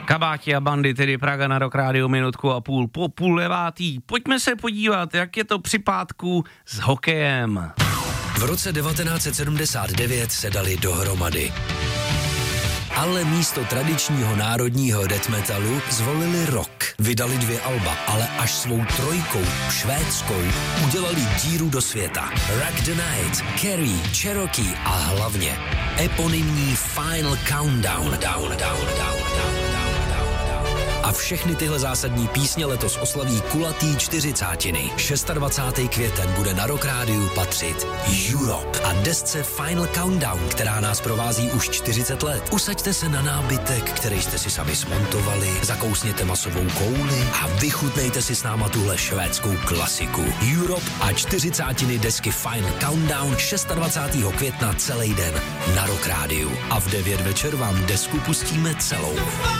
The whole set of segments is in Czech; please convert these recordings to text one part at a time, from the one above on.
Kabáti a bandy, tedy Praga na Rock Radio, minutku a půl po 8:30. Pojďme se podívat, jak je to při pátku s hokejem. V roce 1979 se dali dohromady. Ale místo tradičního národního death metalu zvolili rock. Vydali 2 alba, ale až svou trojkou, švédskou, udělali díru do světa. Rock the Night, Carrie, Cherokee a hlavně eponymní Final Countdown. A všechny tyhle zásadní písně letos oslaví kulatý 40. 26. květen bude na Rock Rádiu patřit Europe a desce Final Countdown, která nás provází už 40 let. Usaďte se na nábytek, který jste si sami smontovali, zakousněte masovou kouli a vychutnejte si s náma tuhle švédskou klasiku. Europe a 40. desky Final Countdown 26. května celý den na Rock Rádiu. A v 9 večer vám desku pustíme celou.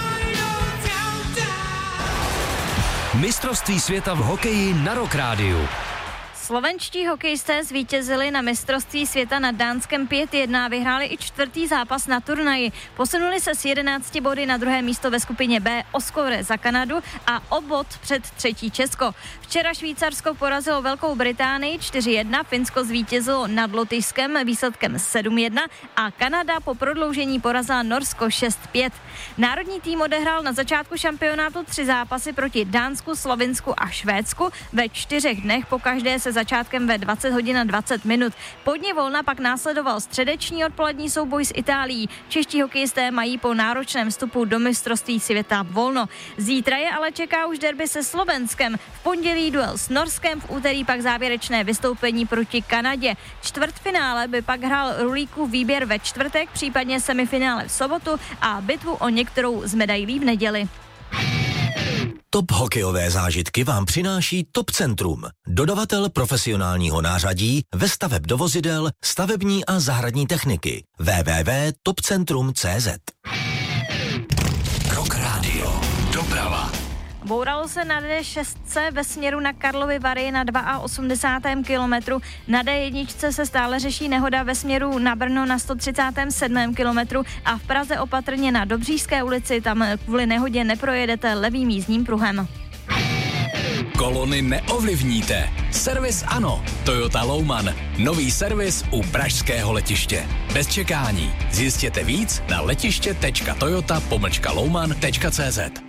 Mistrovství světa v hokeji na Rock Rádiu. Slovenští hokejisté zvítězili na mistrovství světa nad Dánskem 5-1 a vyhráli i 4. zápas na turnaji. Posunuli se s 11 body na druhé místo ve skupině B o skóre za Kanadu a o bod před 3. Česko. Včera Švýcarsko porazilo Velkou Británii 4-1, Finsko zvítězilo nad Lotyšskem výsledkem 7-1 a Kanada po prodloužení porazila Norsko 6-5. Národní tým odehrál na začátku šampionátu 3 zápasy proti Dánsku, Slovinsku a Švédsku. Ve 4 dnech pokaždé se začátkem ve 20 hodin a 20 minut. Po dni volna pak následoval středeční odpolední souboj s Itálií. Čeští hokejisté mají po náročném vstupu do mistrovství světa volno. Zítra je ale čeká už derby se Slovenskem. V pondělí duel s Norskem, v úterý pak závěrečné vystoupení proti Kanadě. Čtvrtfinále by pak hrál Rulíkův výběr ve čtvrtek, případně semifinále v sobotu a bitvu o některou z medailí v neděli. Top hokejové zážitky vám přináší Top Centrum, dodavatel profesionálního nářadí ve staveb do vozidel, stavební a zahradní techniky. www.topcentrum.cz. Rock Radio. Doprava. Bouralo se na D6 ve směru na Karlovy Vary na 82. kilometru. Na D1 se stále řeší nehoda ve směru na Brno na 137. kilometru a v Praze opatrně na Dobříšské ulici, tam kvůli nehodě neprojedete levým jízdním pruhem. Kolony neovlivníte. Servis ano. Toyota Louman. Nový servis u pražského letiště. Bez čekání. Zjistěte víc na letiště.toyota-louman.cz.